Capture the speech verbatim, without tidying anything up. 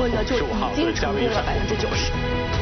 温呢就已经成功了百分之九十。